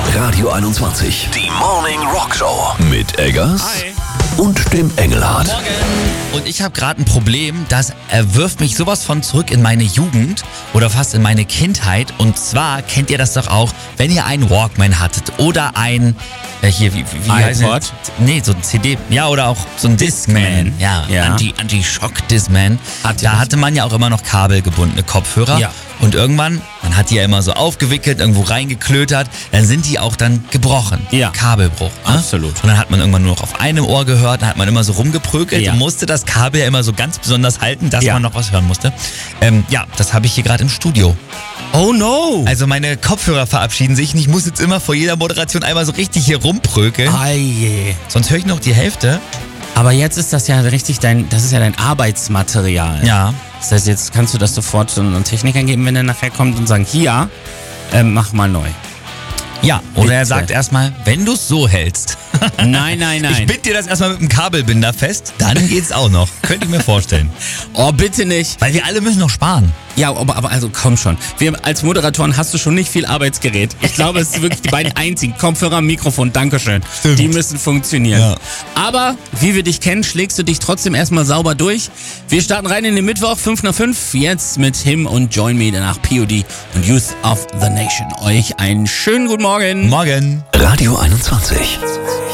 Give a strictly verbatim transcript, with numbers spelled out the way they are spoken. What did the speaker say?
Radio einundzwanzig. Die Morning Rock Show. Mit Eggers. Hi. Und dem Engelhardt. Morgen. Und ich habe gerade ein Problem, das er wirft mich sowas von zurück in meine Jugend oder fast in meine Kindheit. Und zwar kennt ihr das doch auch, wenn ihr einen Walkman hattet oder ein, äh, hier, wie, wie heißt iPod? das? Nee, so ein C D, ja, oder auch so ein Discman. Ja, Ja. Anti, Anti-Shock-Discman. Hatte Da ich. hatte man ja auch immer noch kabelgebundene Kopfhörer. Ja. Und irgendwann, man hat die ja immer so aufgewickelt, irgendwo reingeklötert, dann sind die auch dann gebrochen. Ja. Kabelbruch. Ne? Absolut. Und dann hat man irgendwann nur noch auf einem Ohr gehört, dann hat man immer so rumgeprökelt Ja. und musste das Kabel ja immer so ganz besonders halten, dass Ja. man noch was hören musste. Ähm, ja, das habe ich hier gerade im Studio. Oh no! Also meine Kopfhörer verabschieden sich und ich muss jetzt immer vor jeder Moderation einmal so richtig hier rumprökeln. Eie. Sonst höre ich noch die Hälfte. Aber jetzt ist das ja richtig dein, das ist ja dein Arbeitsmaterial. Ja. Das heißt, jetzt kannst du das sofort so einem Techniker geben, wenn der nachher kommt und sagen, hier, ähm, mach mal neu. Ja, oder er Bitte. sagt erstmal, wenn du es so hältst. Nein, nein, Ich nein. bind dir das erstmal mit einem Kabelbinder fest, dann geht's auch noch. Könnte ich mir vorstellen. Oh, bitte nicht. Weil wir alle müssen noch sparen. Ja, aber, aber also komm schon. Wir, als Moderatoren hast du schon nicht viel Arbeitsgerät. Ich glaube, es sind wirklich die beiden einzigen. Kopfhörer, Mikrofon, Dankeschön. Stimmt. Die müssen funktionieren. Ja. Aber, wie wir dich kennen, schlägst du dich trotzdem erstmal sauber durch. Wir starten rein in den Mittwoch, fünf nach fünf. Jetzt mit Him und Join Me, danach P O D und Youth of the Nation. Euch einen schönen guten Morgen. Morgen. Radio einundzwanzig.